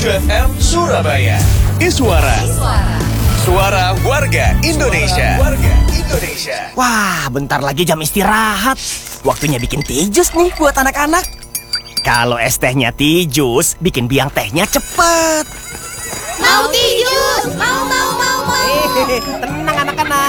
7FM Surabaya. Iswara. Suara warga Indonesia. Wah, bentar lagi jam istirahat. Waktunya bikin tijus nih buat anak-anak. Kalau es tehnya tijus, bikin biang tehnya cepet. Mau tijus, mau. Tenang anak-anak.